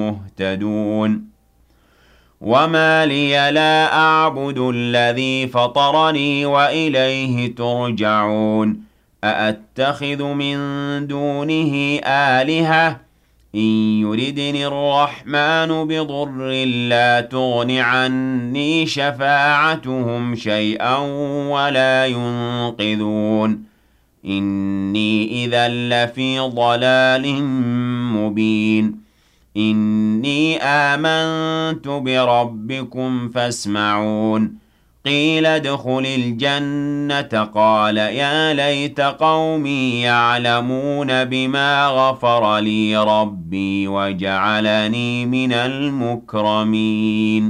مهتدون وما لي لا أعبد الذي فطرني وإليه ترجعون أأتخذ من دونه آلهة إن يردني الرحمن بضر لا تغن عني شفاعتهم شيئا ولا ينقذون إني إذا لفي ضلال مبين إني آمنت بربكم فاسمعون قيل ادخل الجنة قال يا ليت قومي يعلمون بما غفر لي ربي وجعلني من المكرمين